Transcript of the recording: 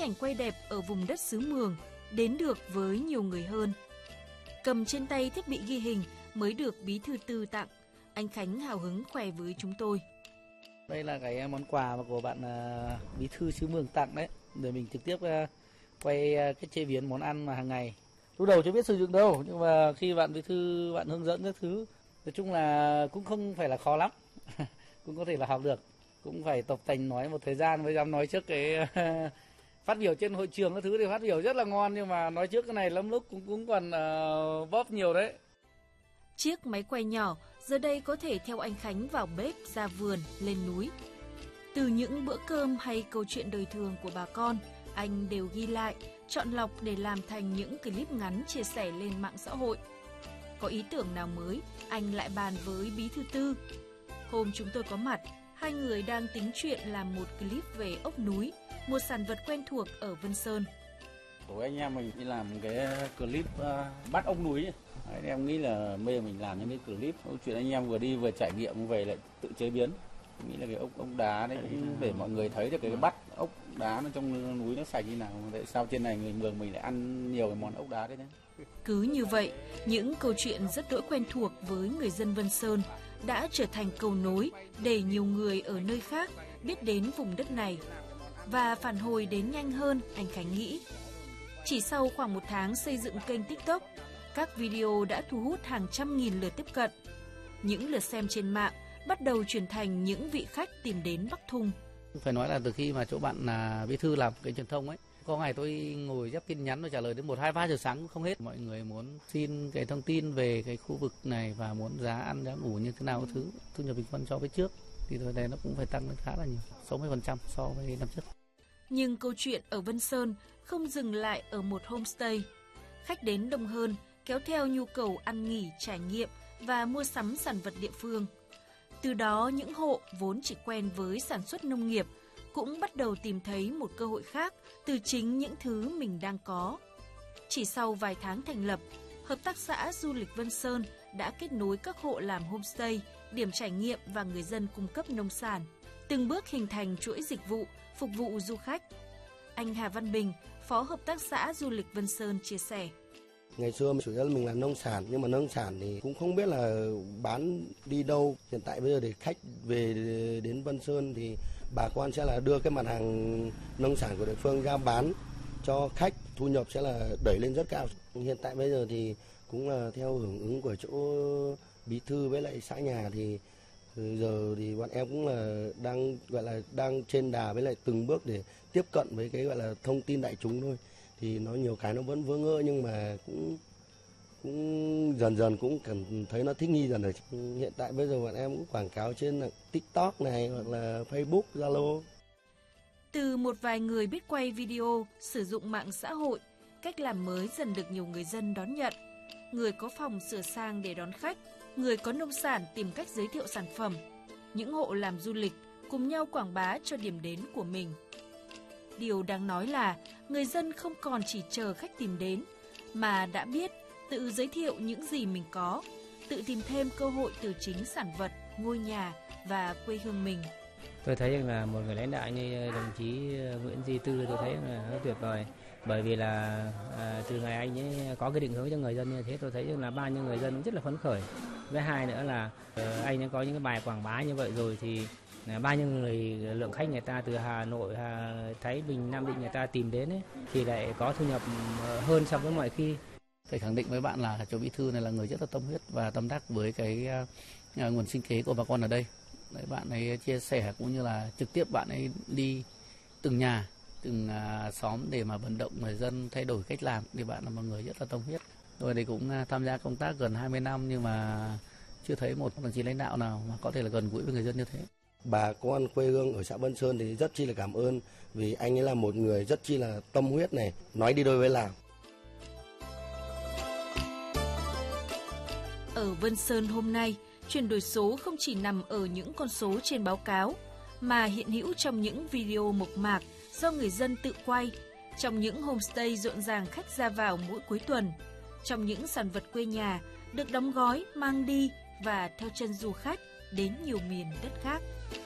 cảnh quay đẹp ở vùng đất xứ Mường đến được với nhiều người hơn. Cầm trên tay thiết bị ghi hình mới được Bí thư Tư tặng, anh Khánh hào hứng khoe với chúng tôi. Đây là cái món quà mà của bạn Bí thư xứ Mường tặng đấy, để mình trực tiếp quay cái chế biến món ăn mà hàng ngày. Lúc đầu chưa biết sử dụng đâu, nhưng mà khi bạn Bí thư bạn hướng dẫn các thứ, nói chung là cũng không phải là khó lắm, cũng có thể là học được. Cũng phải tập tành nói một thời gian mới dám nói trước cái phát biểu trên hội trường các thứ thì phát biểu rất là ngon, nhưng mà nói trước cái này lắm lúc cũng còn bóp nhiều đấy. Chiếc máy quay nhỏ giờ đây có thể theo anh Khánh vào bếp, ra vườn, lên núi. Từ những bữa cơm hay câu chuyện đời thường của bà con, anh đều ghi lại, chọn lọc để làm thành những clip ngắn chia sẻ lên mạng xã hội. Có ý tưởng nào mới, anh lại bàn với Bí thư Tư. Hôm chúng tôi có mặt, hai người đang tính chuyện làm một clip về ốc núi, một sản vật quen thuộc ở Vân Sơn. Tối anh em mình đi làm cái clip bắt ốc núi. Đấy, em nghĩ là bây giờ mình làm những cái clip câu chuyện anh em vừa đi vừa trải nghiệm về lại tự chế biến. Em nghĩ là cái ốc đá đấy cũng để mọi người thấy được cái bắt ốc đá nó trong núi nó sạch như nào. Tại sao trên này người Mường mình lại ăn nhiều cái món ốc đá đấy. Cứ như vậy, những câu chuyện rất đỗi quen thuộc với người dân Vân Sơn đã trở thành cầu nối để nhiều người ở nơi khác biết đến vùng đất này. Và phản hồi đến nhanh hơn, anh Khánh nghĩ. Chỉ sau khoảng 1 tháng xây dựng kênh TikTok, các video đã thu hút hàng trăm nghìn lượt tiếp cận. Những lượt xem trên mạng bắt đầu chuyển thành những vị khách tìm đến Bắc Thung. Phải nói là từ khi mà chỗ bạn Bí thư làm cái truyền thông ấy, có ngày tôi ngồi dắt tin nhắn và trả lời đến 1, 2, 3 giờ sáng cũng không hết. Mọi người muốn xin cái thông tin về cái khu vực này và muốn giá ăn giá ngủ như thế nào cái thứ, thu nhập bình quân so với trước thì tôi thấy nó cũng phải tăng lên khá là nhiều, 60% so với năm trước. Nhưng câu chuyện ở Vân Sơn không dừng lại ở một homestay. Khách đến đông hơn, kéo theo nhu cầu ăn nghỉ, trải nghiệm và mua sắm sản vật địa phương. Từ đó những hộ vốn chỉ quen với sản xuất nông nghiệp cũng bắt đầu tìm thấy một cơ hội khác từ chính những thứ mình đang có. Chỉ sau vài tháng thành lập, Hợp tác xã Du lịch Vân Sơn đã kết nối các hộ làm homestay, điểm trải nghiệm và người dân cung cấp nông sản, từng bước hình thành chuỗi dịch vụ phục vụ du khách. Anh Hà Văn Bình, Phó Hợp tác xã Du lịch Vân Sơn chia sẻ. Ngày xưa chủ yếu là mình làm nông sản, nhưng mà nông sản thì cũng không biết là bán đi đâu. Hiện tại bây giờ để khách về đến Vân Sơn thì bà con sẽ là đưa cái mặt hàng nông sản của địa phương ra bán cho khách, thu nhập sẽ là đẩy lên rất cao. Hiện tại bây giờ thì cũng là theo hưởng ứng của chỗ Bí thư với lại xã nhà thì giờ thì bọn em cũng là đang trên đà với lại từng bước để tiếp cận với cái gọi là thông tin đại chúng thôi. Thì nó nhiều cái nó vẫn vỡ ngỡ, nhưng mà cũng dần dần cũng cảm thấy nó thích nghi dần rồi. Hiện tại bây giờ bọn em cũng quảng cáo trên TikTok này hoặc là Facebook, Zalo. Từ một vài người biết quay video, sử dụng mạng xã hội, cách làm mới dần được nhiều người dân đón nhận. Người có phòng sửa sang để đón khách, người có nông sản tìm cách giới thiệu sản phẩm. Những hộ làm du lịch cùng nhau quảng bá cho điểm đến của mình. Điều đáng nói là người dân không còn chỉ chờ khách tìm đến, mà đã biết tự giới thiệu những gì mình có, tự tìm thêm cơ hội từ chính sản vật, ngôi nhà và quê hương mình. Tôi thấy rằng là một người lãnh đạo như đồng chí Nguyễn Duy Tư, tôi thấy là rất tuyệt vời. Bởi vì là từ ngày anh ấy có cái định hướng cho người dân như thế, tôi thấy rằng là bao nhiêu người dân cũng rất là phấn khởi. Với hai nữa là anh ấy có những cái bài quảng bá như vậy rồi thì bao nhiêu lượng khách người ta từ Hà Nội, Thái Bình, Nam Định người ta tìm đến ấy, thì lại có thu nhập hơn so với mọi khi. Phải khẳng định với bạn là chỗ Bí thư này là người rất là tâm huyết và tâm đắc với cái nguồn sinh kế của bà con ở đây. Đấy, bạn ấy chia sẻ cũng như là trực tiếp bạn ấy đi từng nhà, từng xóm để mà vận động người dân thay đổi cách làm. Thì bạn là một người rất là tâm huyết. Tôi thì cũng tham gia công tác gần 20 năm nhưng mà chưa thấy một đồng chí lãnh đạo nào mà có thể là gần gũi với người dân như thế. Bà con quê hương ở xã Vân Sơn thì rất chi là cảm ơn vì anh ấy là một người rất chi là tâm huyết này, nói đi đôi với làm. Ở Vân Sơn hôm nay, chuyển đổi số không chỉ nằm ở những con số trên báo cáo, mà hiện hữu trong những video mộc mạc do người dân tự quay, trong những homestay rộn ràng khách ra vào mỗi cuối tuần, trong những sản vật quê nhà được đóng gói, mang đi và theo chân du khách đến nhiều miền đất khác.